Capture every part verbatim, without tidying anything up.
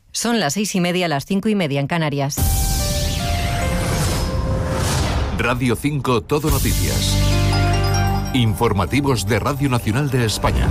Son las seis y media, las cinco y media en Canarias. Radio cinco Todo Noticias. Informativos de Radio Nacional de España.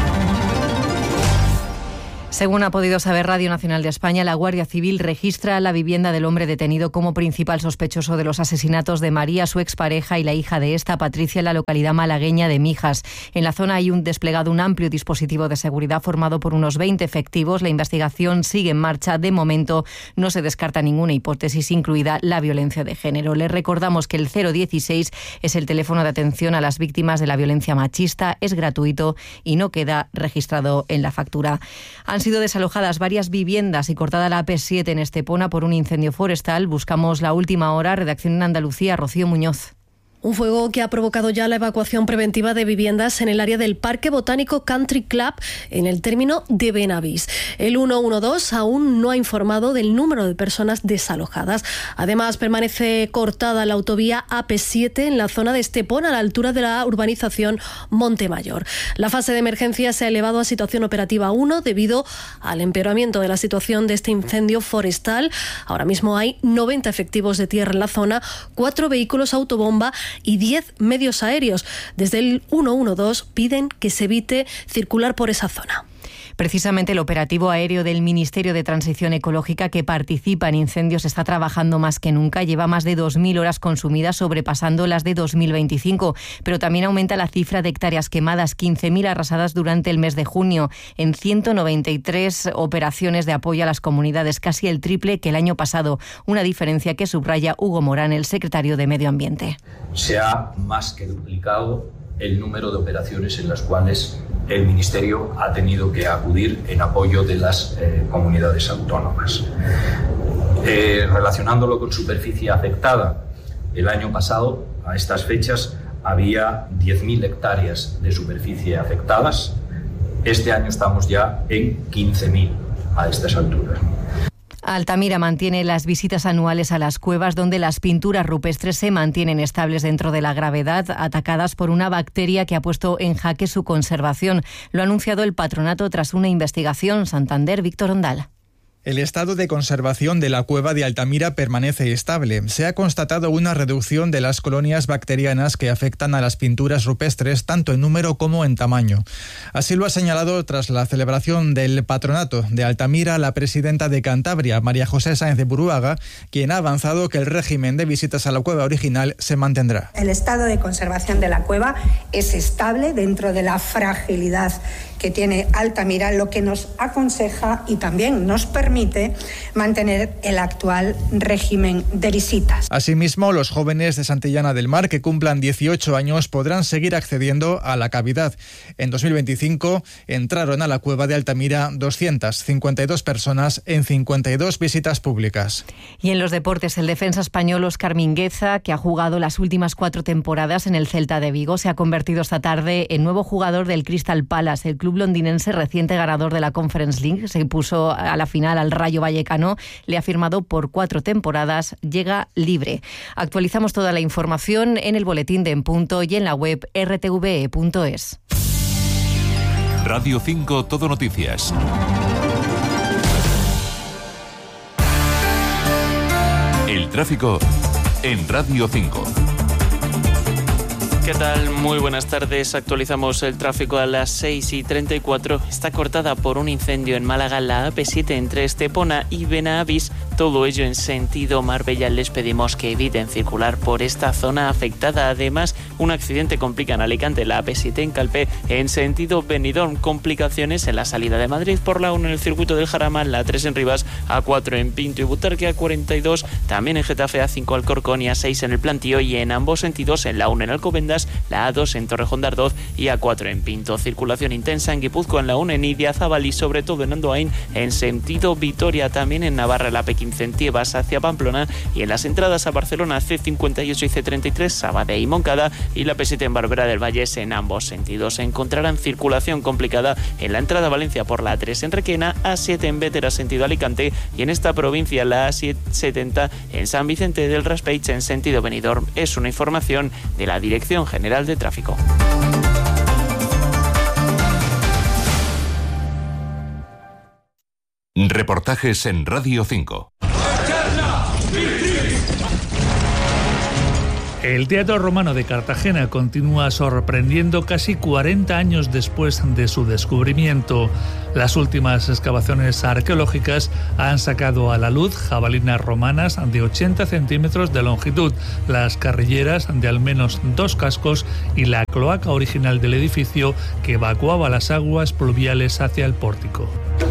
Según ha podido saber Radio Nacional de España, la Guardia Civil registra la vivienda del hombre detenido como principal sospechoso de los asesinatos de María, su expareja, y la hija de esta, Patricia, en la localidad malagueña de Mijas. En la zona hay un desplegado un amplio dispositivo de seguridad formado por unos veinte efectivos. La investigación sigue en marcha. De momento no se descarta ninguna hipótesis, incluida la violencia de género. Les recordamos que el cero dieciséis es el teléfono de atención a las víctimas de la violencia machista. Es gratuito y no queda registrado en la factura. Han sido desalojadas varias viviendas y cortada la A P siete en Estepona por un incendio forestal. Buscamos la última hora. Redacción en Andalucía, Rocío Muñoz. Un fuego que ha provocado ya la evacuación preventiva de viviendas en el área del Parque Botánico Country Club en el término de Benavís. El ciento doce aún no ha informado del número de personas desalojadas. Además, permanece cortada la autovía A P siete en la zona de Estepona, a la altura de la urbanización Montemayor. La fase de emergencia se ha elevado a situación operativa uno debido al empeoramiento de la situación de este incendio forestal. Ahora mismo hay noventa efectivos de tierra en la zona, cuatro vehículos autobomba y diez medios aéreos. Desde el ciento doce piden que se evite circular por esa zona. Precisamente el operativo aéreo del Ministerio de Transición Ecológica, que participa en incendios, está trabajando más que nunca. Lleva más de dos mil horas consumidas, sobrepasando las de dos mil veinticinco. Pero también aumenta la cifra de hectáreas quemadas, quince mil arrasadas durante el mes de junio, en ciento noventa y tres operaciones de apoyo a las comunidades, casi el triple que el año pasado. Una diferencia que subraya Hugo Morán, el secretario de Medio Ambiente. Se ha más que duplicado el número de operaciones en las cuales el Ministerio ha tenido que acudir en apoyo de las eh, comunidades autónomas. Eh, relacionándolo con superficie afectada, el año pasado, a estas fechas, había diez mil hectáreas de superficie afectadas. Este año estamos ya en quince mil a estas alturas. Altamira mantiene las visitas anuales a las cuevas, donde las pinturas rupestres se mantienen estables dentro de la gravedad, atacadas por una bacteria que ha puesto en jaque su conservación. Lo ha anunciado el patronato tras una investigación. Santander, Víctor Ondal. El estado de conservación de la cueva de Altamira permanece estable. Se ha constatado una reducción de las colonias bacterianas que afectan a las pinturas rupestres, tanto en número como en tamaño. Así lo ha señalado tras la celebración del patronato de Altamira la presidenta de Cantabria, María José Sáenz de Buruaga, quien ha avanzado que el régimen de visitas a la cueva original se mantendrá. El estado de conservación de la cueva es estable dentro de la fragilidad que tiene Altamira, lo que nos aconseja y también nos permite mantener el actual régimen de visitas. Asimismo, los jóvenes de Santillana del Mar que cumplan dieciocho años podrán seguir accediendo a la cavidad. En dos mil veinticinco entraron a la cueva de Altamira doscientas cincuenta y dos personas en cincuenta y dos visitas públicas. Y en los deportes, el defensa español Óscar Mingueza, que ha jugado las últimas cuatro temporadas en el Celta de Vigo, se ha convertido esta tarde en nuevo jugador del Crystal Palace. El club londinense, reciente ganador de la Conference League, se impuso a la final al Rayo Vallecano, le ha firmado por cuatro temporadas, llega libre. Actualizamos toda la información en el boletín de En Punto y en la web r t v e punto es. Radio cinco Todo Noticias. El tráfico en Radio cinco. ¿Qué tal? Muy buenas tardes. Actualizamos el tráfico a las seis y treinta y cuatro. Está cortada por un incendio en Málaga la A P siete entre Estepona y Benavís. Todo ello en sentido Marbella. Les pedimos que eviten circular por esta zona afectada. Además, un accidente complica en Alicante la A P siete en Calpe en sentido Benidorm. Complicaciones en la salida de Madrid por la uno en el circuito del Jarama, la tres en Rivas, A cuatro en Pinto y Butarque, A cuarenta y dos también en Getafe, A cinco Alcorcón y A seis en el Plantío, y en ambos sentidos en la uno en Alcobendas, la A dos en Torrejón de Ardoz y A cuatro en Pinto. Circulación intensa en Guipúzcoa en la uno en Idiazábal y sobre todo en Andoain en sentido Vitoria. También en Navarra la P quince en Tiebas hacia Pamplona, y en las entradas a Barcelona C cincuenta y ocho y C treinta y tres Sabadell y Moncada, y la P siete en Barberá del Vallés. En ambos sentidos se encontrarán circulación complicada en la entrada a Valencia por la A tres en Requena, A siete en Bétera sentido Alicante, y en esta provincia la A setenta en San Vicente del Raspeig en sentido Benidorm. Es una información de la Dirección General de Tráfico. Reportajes en Radio cinco. El Teatro Romano de Cartagena continúa sorprendiendo casi cuarenta años después de su descubrimiento. Las últimas excavaciones arqueológicas han sacado a la luz jabalinas romanas de ochenta centímetros de longitud, las carrilleras de al menos dos cascos y la cloaca original del edificio que evacuaba las aguas pluviales hacia el pórtico.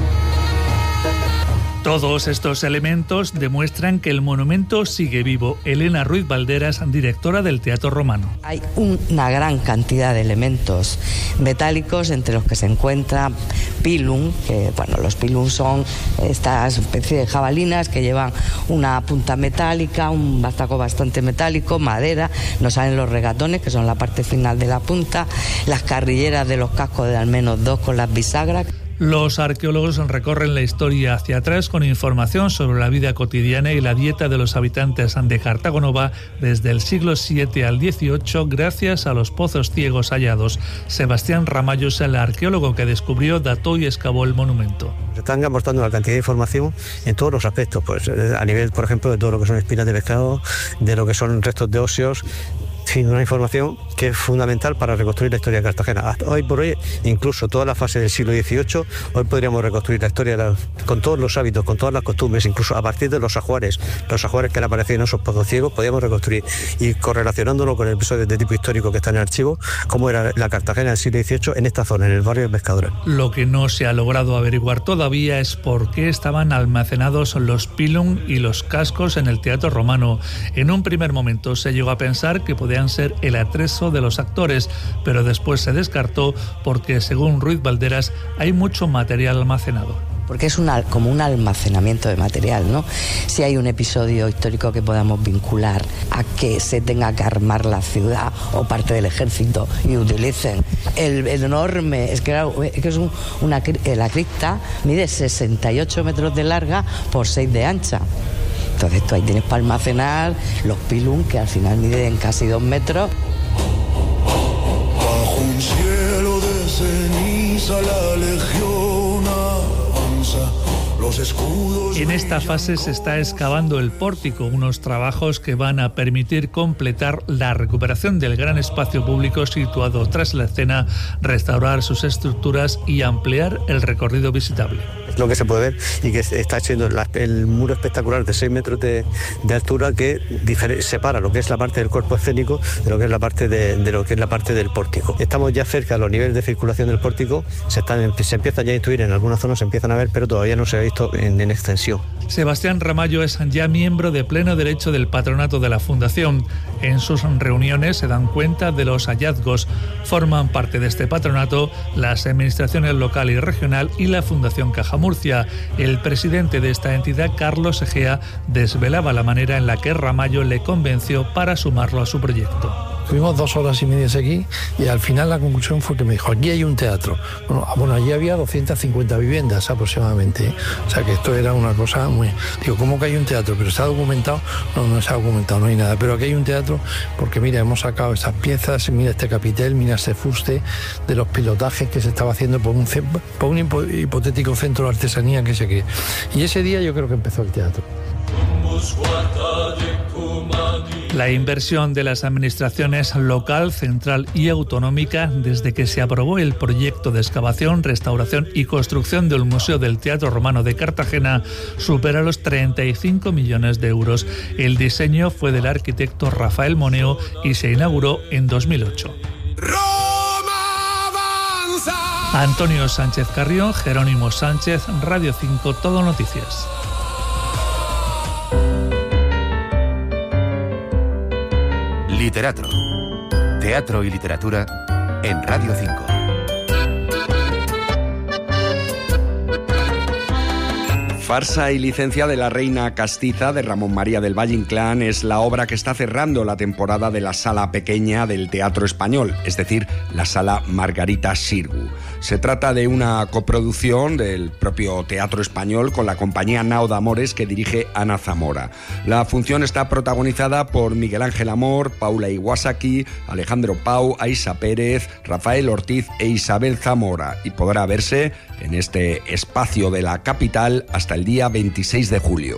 Todos estos elementos demuestran que el monumento sigue vivo. Elena Ruiz Valderas, directora del Teatro Romano. Hay una gran cantidad de elementos metálicos, entre los que se encuentra pilum, que bueno, los pilum son estas especie de jabalinas que llevan una punta metálica, un bastaco bastante metálico, madera, nos salen los regatones, que son la parte final de la punta, las carrilleras de los cascos de al menos dos con las bisagras. Los arqueólogos recorren la historia hacia atrás con información sobre la vida cotidiana y la dieta de los habitantes de Cartagonova desde el siglo siete al dieciocho gracias a los pozos ciegos hallados. Sebastián Ramallo es el arqueólogo que descubrió, dató y excavó el monumento. Están aportando una cantidad de información en todos los aspectos, pues a nivel, por ejemplo, de todo lo que son espinas de pescado, de lo que son restos de óseos. Sí, una información que es fundamental para reconstruir la historia de Cartagena. Hasta hoy por hoy, incluso toda la fase del siglo dieciocho, hoy podríamos reconstruir la historia de la, con todos los hábitos, con todas las costumbres, incluso a partir de los ajuares, los ajuares que han aparecido en esos pozos ciegos, podríamos reconstruir, y correlacionándolo con episodios de tipo histórico que están en el archivo, cómo era la Cartagena del siglo dieciocho en esta zona, en el barrio de Pescadores. Lo que no se ha logrado averiguar todavía es por qué estaban almacenados los pilum y los cascos en el Teatro Romano. En un primer momento se llegó a pensar que podían ser el atrezo de los actores, pero después se descartó porque, según Ruiz Valderas, hay mucho material almacenado. Porque es una, como un almacenamiento de material, ¿no? Si hay un episodio histórico que podamos vincular a que se tenga que armar la ciudad o parte del ejército y utilicen el, el enorme, es que, es que es un, una, la cripta mide sesenta y ocho metros de larga por seis de ancha. Entonces tú ahí tienes para almacenar los pilum, que al final miden casi dos metros. Bajo un cielo de ceniza la legión avanza. Los escudos. En esta fase se está excavando el pórtico, unos trabajos que van a permitir completar la recuperación del gran espacio público situado tras la escena, restaurar sus estructuras y ampliar el recorrido visitable. Lo que se puede ver y que está haciendo el muro espectacular de seis metros de, de altura que difere, separa lo que es la parte del cuerpo escénico de lo que es la parte de, de lo que es la parte del pórtico. Estamos ya cerca a los niveles de circulación del pórtico, se, están, se empiezan ya a intuir, en algunas zonas se empiezan a ver, pero todavía no se ha visto en, en extensión. Sebastián Ramallo es ya miembro de pleno derecho del patronato de la Fundación. En sus reuniones se dan cuenta de los hallazgos. Forman parte de este patronato las administraciones local y regional y la Fundación Caja Murcia. El presidente de esta entidad, Carlos Egea, desvelaba la manera en la que Ramallo le convenció para sumarlo a su proyecto. Tuvimos dos horas y media aquí y al final la conclusión fue que me dijo, aquí hay un teatro. Bueno, bueno, allí había doscientas cincuenta viviendas aproximadamente. O sea que esto era una cosa muy... Digo, ¿cómo que hay un teatro? ¿Pero está documentado? No, no está documentado, no hay nada. Pero aquí hay un teatro porque, mira, hemos sacado estas piezas, mira este capitel, mira este fuste de los pilotajes que se estaba haciendo por un, por un hipotético centro de artesanía que se cree. Y ese día yo creo que empezó el teatro. La inversión de las administraciones local, central y autonómica desde que se aprobó el proyecto de excavación, restauración y construcción del Museo del Teatro Romano de Cartagena supera los treinta y cinco millones de euros. El diseño fue del arquitecto Rafael Moneo y se inauguró en dos mil ocho. Antonio Sánchez Carrión, Jerónimo Sánchez, Radio cinco, Todo Noticias. Literatro. Teatro y literatura en Radio cinco. Farsa y licencia de la Reina Castiza de Ramón María del Valle Inclán es la obra que está cerrando la temporada de la Sala Pequeña del Teatro Español, es decir, la Sala Margarita Xirgu. Se trata de una coproducción del propio Teatro Español con la compañía Nao de Amores que dirige Ana Zamora. La función está protagonizada por Miguel Ángel Amor, Paula Iwasaki, Alejandro Pau, Aisa Pérez, Rafael Ortiz e Isabel Zamora y podrá verse en este espacio de la capital hasta el día veintiséis de julio.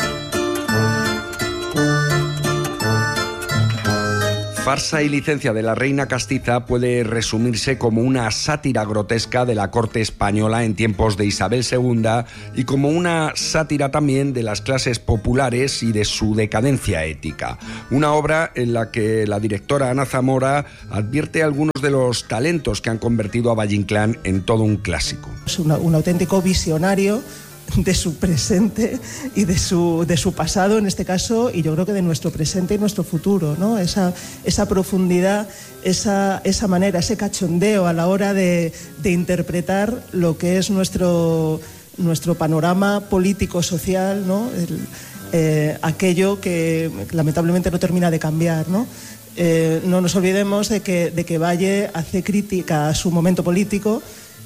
Farsa y licencia de la reina castiza puede resumirse como una sátira grotesca de la corte española en tiempos de Isabel segunda y como una sátira también de las clases populares y de su decadencia ética. Una obra en la que la directora Ana Zamora advierte algunos de los talentos que han convertido a Valle Inclán en todo un clásico. Es una, un auténtico visionario de su presente y de su, de su pasado en este caso, y yo creo que de nuestro presente y nuestro futuro, ¿no? Esa, esa profundidad, esa, esa manera, ese cachondeo a la hora de, de interpretar lo que es nuestro, nuestro panorama político-social, ¿no? El, eh, aquello que lamentablemente no termina de cambiar, ¿no? Eh, no nos olvidemos de que, de que Valle hace crítica a su momento político,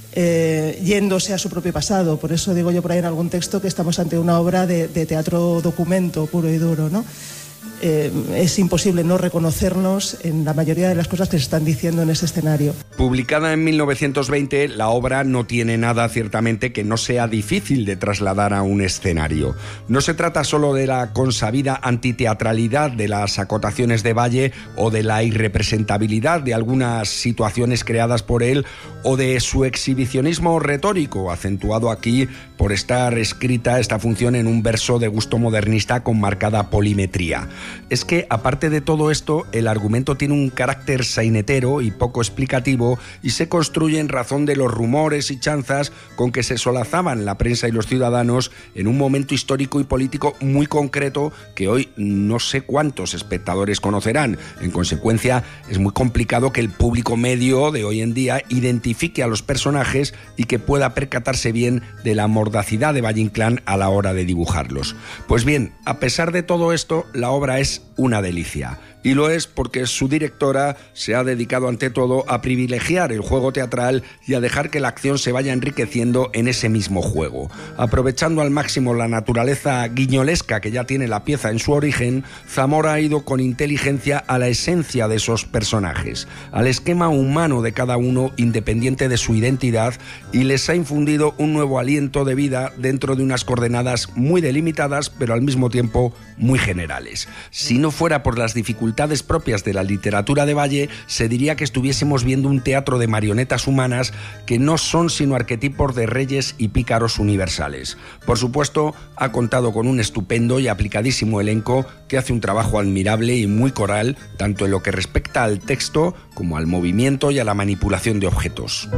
Eh, yéndose a su propio pasado. Por eso digo yo por ahí en algún texto que estamos ante una obra de, de teatro documento puro y duro, ¿no? Eh, es imposible no reconocernos en la mayoría de las cosas que se están diciendo en ese escenario. Publicada en mil novecientos veinte, la obra no tiene nada ciertamente que no sea difícil de trasladar a un escenario. No se trata solo de la consabida antiteatralidad de las acotaciones de Valle o de la irrepresentabilidad de algunas situaciones creadas por él o de su exhibicionismo retórico, acentuado aquí por estar escrita esta función en un verso de gusto modernista con marcada polimetría. Es que, aparte de todo esto, el argumento tiene un carácter sainetero y poco explicativo y se construye en razón de los rumores y chanzas con que se solazaban la prensa y los ciudadanos en un momento histórico y político muy concreto que hoy no sé cuántos espectadores conocerán. En consecuencia, es muy complicado que el público medio de hoy en día identifique a los personajes y que pueda percatarse bien de la mordacidad de Valle Inclán a la hora de dibujarlos. Pues bien, a pesar de todo esto, la obra es una delicia. Y lo es porque su directora se ha dedicado ante todo a privilegiar el juego teatral y a dejar que la acción se vaya enriqueciendo en ese mismo juego. Aprovechando al máximo la naturaleza guiñolesca que ya tiene la pieza en su origen, Zamora ha ido con inteligencia a la esencia de esos personajes, al esquema humano de cada uno independiente de su identidad, y les ha infundido un nuevo aliento de vida dentro de unas coordenadas muy delimitadas pero al mismo tiempo muy generales. Si no fuera por las dificultades propias de la literatura de Valle, se diría que estuviésemos viendo un teatro de marionetas humanas que no son sino arquetipos de reyes y pícaros universales. Por supuesto, ha contado con un estupendo y aplicadísimo elenco que hace un trabajo admirable y muy coral, tanto en lo que respecta al texto como al movimiento y a la manipulación de objetos.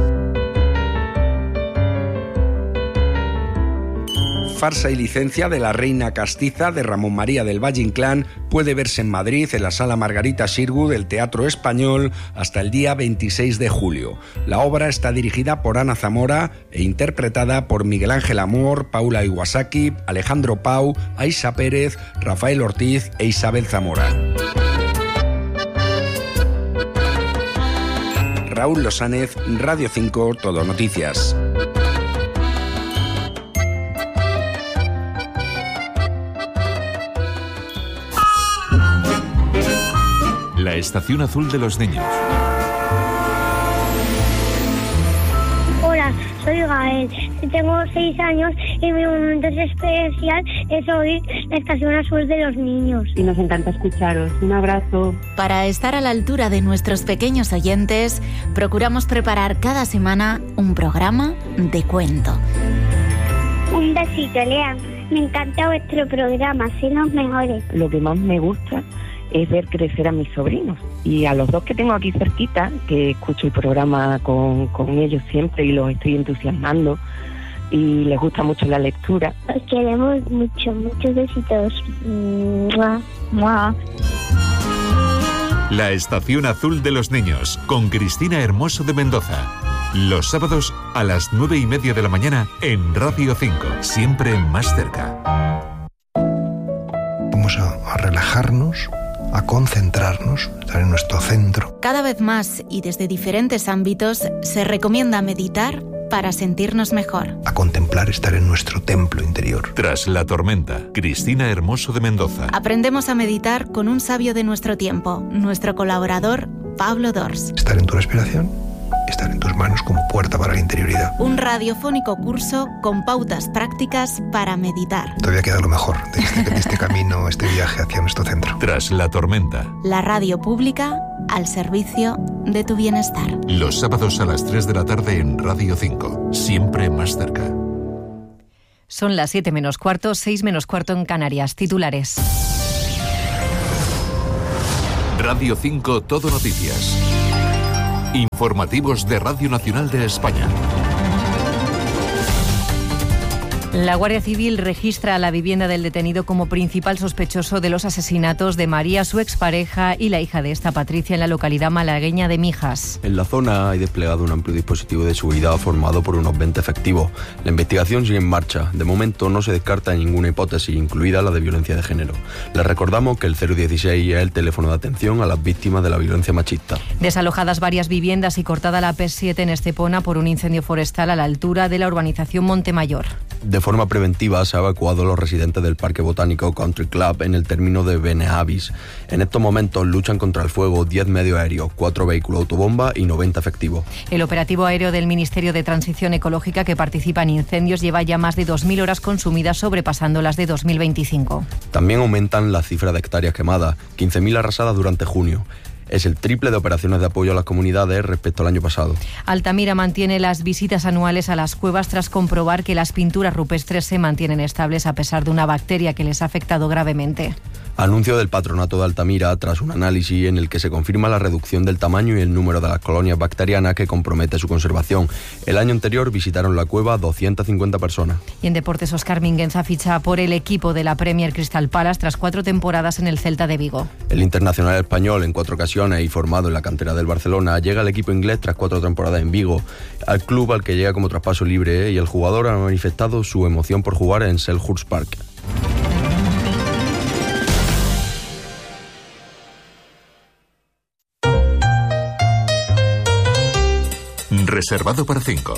Farsa y licencia de la reina castiza de Ramón María del Valle Inclán puede verse en Madrid en la Sala Margarita Xirgu del Teatro Español hasta el día veintiséis de julio. La obra está dirigida por Ana Zamora e interpretada por Miguel Ángel Amor, Paula Iwasaki, Alejandro Pau, Aisa Pérez, Rafael Ortiz e Isabel Zamora. Raúl Losánez, Radio cinco, Todo Noticias. La Estación Azul de los Niños. Hola, soy Gael, tengo seis años y mi momento especial es oír la Estación Azul de los Niños. Y nos encanta escucharos. Un abrazo. Para estar a la altura de nuestros pequeños oyentes, procuramos preparar cada semana un programa de cuento. Un besito, Lea. Me encanta vuestro programa, sois los mejores. Lo que más me gusta es ver crecer a mis sobrinos y a los dos que tengo aquí cerquita, que escucho el programa con, con ellos siempre y los estoy entusiasmando y les gusta mucho la lectura. Os queremos mucho, muchos besitos. ¡Mua! ¡Mua! La Estación Azul de los Niños con Cristina Hermoso de Mendoza. Los sábados a las nueve y media de la mañana en Radio cinco, siempre más cerca. Vamos a, a relajarnos, a concentrarnos, estar en nuestro centro. Cada vez más y desde diferentes ámbitos se recomienda meditar para sentirnos mejor. A contemplar, estar en nuestro templo interior. Tras la tormenta, Cristina Hermoso de Mendoza. Aprendemos a meditar con un sabio de nuestro tiempo, nuestro colaborador Pablo Dors. Estar en tu respiración, estar en tus manos como puerta para la interioridad. Un radiofónico curso con pautas prácticas para meditar. Todavía queda lo mejor de este, de este camino, este viaje hacia nuestro centro. Tras la tormenta. La radio pública al servicio de tu bienestar. Los sábados a las tres de la tarde en Radio cinco. Siempre más cerca. Son las siete menos cuarto, seis menos cuarto en Canarias. Titulares. Radio cinco Todo Noticias. Informativos de Radio Nacional de España. La Guardia Civil registra la vivienda del detenido como principal sospechoso de los asesinatos de María, su expareja, y la hija de esta, Patricia, en la localidad malagueña de Mijas. En la zona hay desplegado un amplio dispositivo de seguridad formado por unos veinte efectivos. La investigación sigue en marcha. De momento no se descarta ninguna hipótesis, incluida la de violencia de género. Les recordamos que el cero dieciséis es el teléfono de atención a las víctimas de la violencia machista. Desalojadas varias viviendas y cortada la P siete en Estepona por un incendio forestal a la altura de la urbanización Montemayor. De forma preventiva se ha evacuado a los residentes del Parque Botánico Country Club en el término de Benavis. En estos momentos luchan contra el fuego diez medios aéreos, cuatro vehículos autobomba y noventa efectivos. El operativo aéreo del Ministerio de Transición Ecológica, que participa en incendios, lleva ya más de dos mil horas consumidas, sobrepasando las de dos mil veinticinco. También aumentan las cifras de hectáreas quemadas, quince mil arrasadas durante junio. Es el triple de operaciones de apoyo a las comunidades respecto al año pasado. Altamira mantiene las visitas anuales a las cuevas tras comprobar que las pinturas rupestres se mantienen estables a pesar de una bacteria que les ha afectado gravemente. Anuncio del Patronato de Altamira tras un análisis en el que se confirma la reducción del tamaño y el número de las colonias bacterianas que compromete su conservación. El año anterior visitaron la cueva doscientas cincuenta personas. Y en deportes, Óscar Mingueza ficha por el equipo de la Premier Crystal Palace tras cuatro temporadas en el Celta de Vigo. El internacional español, en cuatro ocasiones y formado en la cantera del Barcelona, llega al equipo inglés tras cuatro temporadas en Vigo, al club al que llega como traspaso libre, y el jugador ha manifestado su emoción por jugar en Selhurst Park. Reservado para cinco.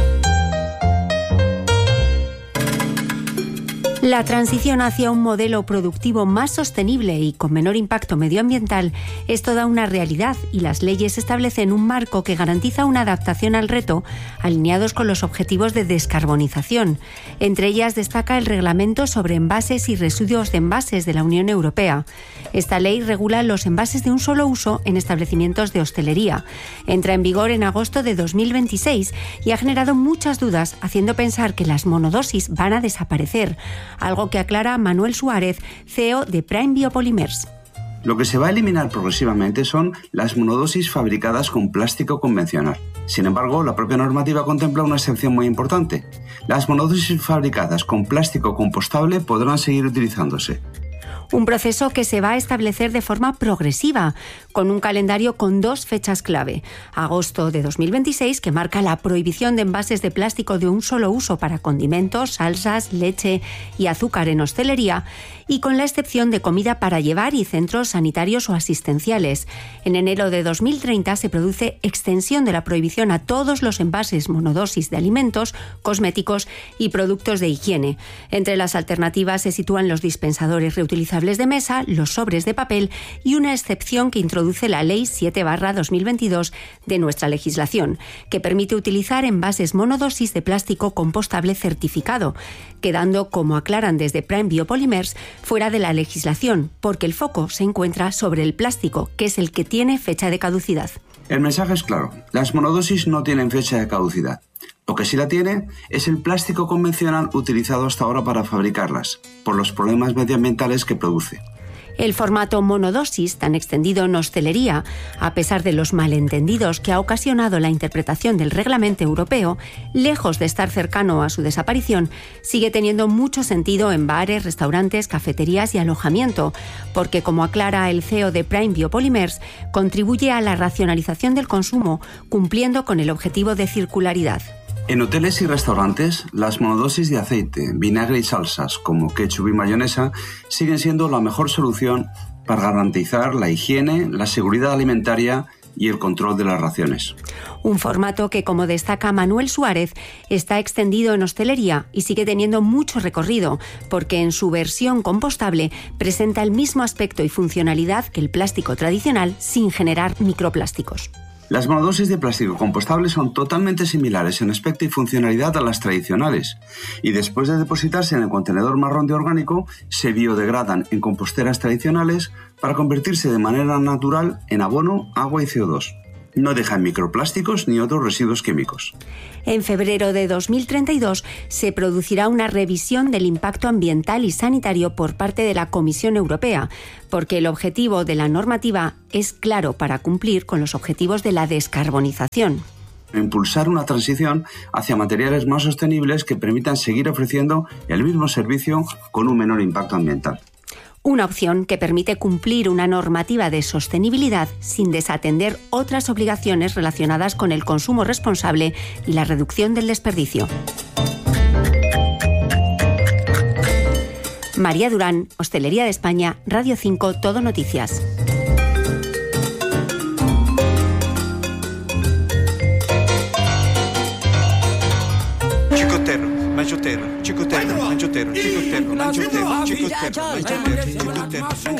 La transición hacia un modelo productivo más sostenible y con menor impacto medioambiental es toda una realidad, y las leyes establecen un marco que garantiza una adaptación al reto alineados con los objetivos de descarbonización. Entre ellas destaca el Reglamento sobre envases y residuos de envases de la Unión Europea. Esta ley regula los envases de un solo uso en establecimientos de hostelería. Entra en vigor en agosto de dos mil veintiséis y ha generado muchas dudas, haciendo pensar que las monodosis van a desaparecer, algo que aclara Manuel Suárez, C E O de Prime Biopolymers. Lo que se va a eliminar progresivamente son las monodosis fabricadas con plástico convencional. Sin embargo, la propia normativa contempla una excepción muy importante. Las monodosis fabricadas con plástico compostable podrán seguir utilizándose. Un proceso que se va a establecer de forma progresiva, con un calendario con dos fechas clave. Agosto de dos mil veintiséis, que marca la prohibición de envases de plástico de un solo uso para condimentos, salsas, leche y azúcar en hostelería, y con la excepción de comida para llevar y centros sanitarios o asistenciales. En enero de dos mil treinta se produce extensión de la prohibición a todos los envases monodosis de alimentos, cosméticos y productos de higiene. Entre las alternativas se sitúan los dispensadores reutilizables de mesa, los sobres de papel y una excepción que introduce la Ley siete barra dos mil veintidós de nuestra legislación, que permite utilizar envases monodosis de plástico compostable certificado, quedando, como aclaran desde Prime Biopolymers, fuera de la legislación, porque el foco se encuentra sobre el plástico, que es el que tiene fecha de caducidad. El mensaje es claro: las monodosis no tienen fecha de caducidad. Lo que sí la tiene es el plástico convencional utilizado hasta ahora para fabricarlas, por los problemas medioambientales que produce. El formato monodosis, tan extendido en hostelería, a pesar de los malentendidos que ha ocasionado la interpretación del reglamento europeo, lejos de estar cercano a su desaparición, sigue teniendo mucho sentido en bares, restaurantes, cafeterías y alojamiento, porque, como aclara el C E O de Prime Biopolymers, contribuye a la racionalización del consumo, cumpliendo con el objetivo de circularidad. En hoteles y restaurantes, las monodosis de aceite, vinagre y salsas, como ketchup y mayonesa, siguen siendo la mejor solución para garantizar la higiene, la seguridad alimentaria y el control de las raciones. Un formato que, como destaca Manuel Suárez, está extendido en hostelería y sigue teniendo mucho recorrido, porque en su versión compostable presenta el mismo aspecto y funcionalidad que el plástico tradicional sin generar microplásticos. Las monodosis de plástico compostable son totalmente similares en aspecto y funcionalidad a las tradicionales, y después de depositarse en el contenedor marrón de orgánico, se biodegradan en composteras tradicionales para convertirse de manera natural en abono, agua y C O dos. No dejan microplásticos ni otros residuos químicos. En febrero de dos mil treinta y dos se producirá una revisión del impacto ambiental y sanitario por parte de la Comisión Europea, porque el objetivo de la normativa es claro para cumplir con los objetivos de la descarbonización. Impulsar una transición hacia materiales más sostenibles que permitan seguir ofreciendo el mismo servicio con un menor impacto ambiental. Una opción que permite cumplir una normativa de sostenibilidad sin desatender otras obligaciones relacionadas con el consumo responsable y la reducción del desperdicio. María Durán, Hostelería de España, Radio cinco, Todo Noticias. Chicotero, manchotero, chicotero, manchotero, chicotero, manchotero, chicotero,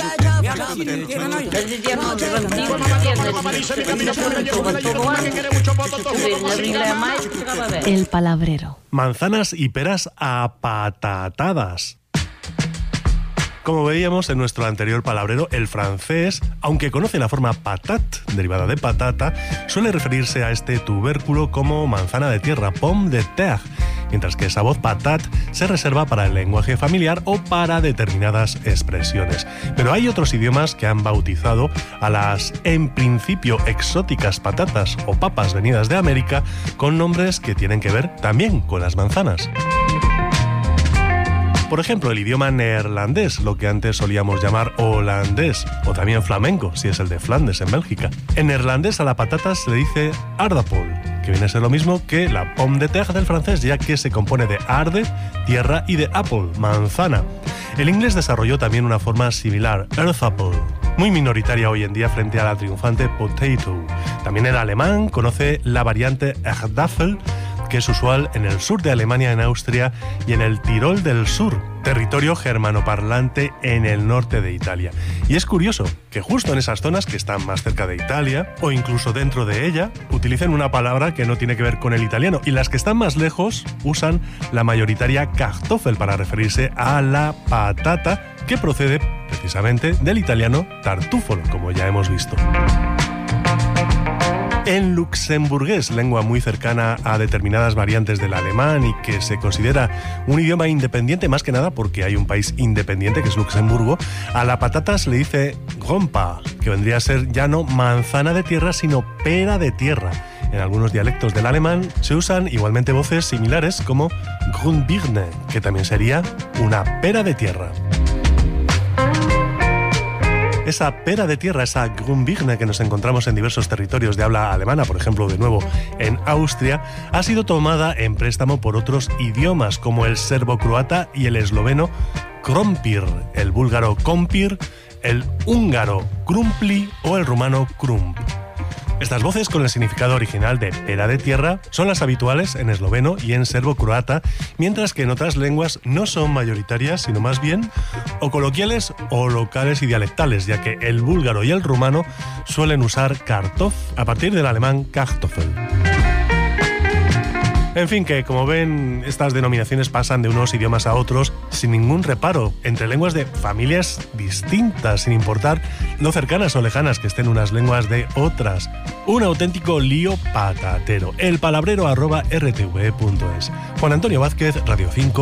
manchotero. El palabrero. Manzanas y peras apatatadas. Como veíamos en nuestro anterior palabrero, el francés, aunque conoce la forma patate, derivada de patata, suele referirse a este tubérculo como manzana de tierra, pomme de terre, mientras que esa voz patate se reserva para el lenguaje familiar o para determinadas expresiones. Pero hay otros idiomas que han bautizado a las, en principio, exóticas patatas o papas venidas de América con nombres que tienen que ver también con las manzanas. Por ejemplo, el idioma neerlandés, lo que antes solíamos llamar holandés, o también flamenco, si es el de Flandes, en Bélgica. En neerlandés a la patata se le dice aardappel, que viene a ser lo mismo que la pomme de terre del francés, ya que se compone de aarde, tierra, y de apple, manzana. El inglés desarrolló también una forma similar, earth apple, muy minoritaria hoy en día frente a la triunfante potato. También el alemán conoce la variante Erdäpfel, que es usual en el sur de Alemania, en Austria y en el Tirol del Sur, territorio germanoparlante en el norte de Italia. Y es curioso que justo en esas zonas que están más cerca de Italia, o incluso dentro de ella, utilicen una palabra que no tiene que ver con el italiano, y las que están más lejos usan la mayoritaria Kartoffel para referirse a la patata, que procede precisamente del italiano tartufolo, como ya hemos visto. En luxemburgués, lengua muy cercana a determinadas variantes del alemán y que se considera un idioma independiente, más que nada porque hay un país independiente que es Luxemburgo, a la patata se le dice grompa, que vendría a ser ya no manzana de tierra, sino pera de tierra. En algunos dialectos del alemán se usan igualmente voces similares como Grünbirne, que también sería una pera de tierra. Esa pera de tierra, esa Grünbirne que nos encontramos en diversos territorios de habla alemana, por ejemplo, de nuevo en Austria, ha sido tomada en préstamo por otros idiomas como el serbo-croata y el esloveno krompir, el búlgaro kompir, el húngaro krumpli o el rumano krump. Estas voces con el significado original de pera de tierra son las habituales en esloveno y en serbo-croata, mientras que en otras lenguas no son mayoritarias, sino más bien o coloquiales o locales y dialectales, ya que el búlgaro y el rumano suelen usar kartoff a partir del alemán Kartoffel. En fin, que como ven, estas denominaciones pasan de unos idiomas a otros sin ningún reparo, entre lenguas de familias distintas, sin importar lo cercanas o lejanas que estén unas lenguas de otras. Un auténtico lío patatero. El palabrero arroba r t v punto es. Juan Antonio Vázquez, Radio cinco.